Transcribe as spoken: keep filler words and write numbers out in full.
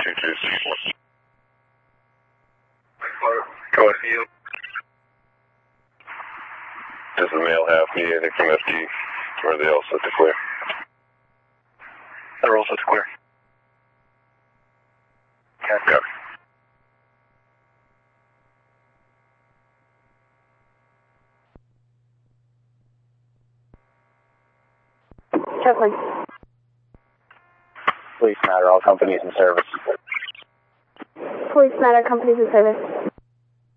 two two six one. Go ahead, you. This is male half mediating from F D. Where they all set to clear? They're all set to clear. Okay. Go. Check, please. Police matter, all companies in service. Police matter, companies in service.